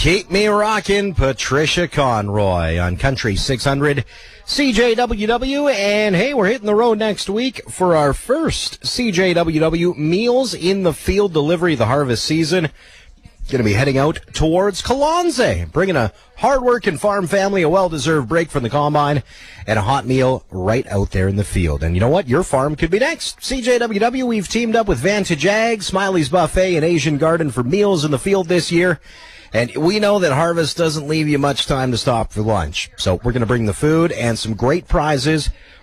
Keep me rockin', Patricia Conroy on Country 600 CJWW. And hey, we're hitting the road next week for our first CJWW Meals in the Field delivery of the harvest season. Going to be heading out towards Kalonze, bringing a hard-working farm family a well-deserved break from the combine and a hot meal right out there in the field. And you know what? Your farm could be next. CJWW, we've teamed up with Vantage Ag, Smiley's Buffet, and Asian Garden for Meals in the Field this year. And we know that harvest doesn't leave you much time to stop for lunch. So we're going to bring the food and some great prizes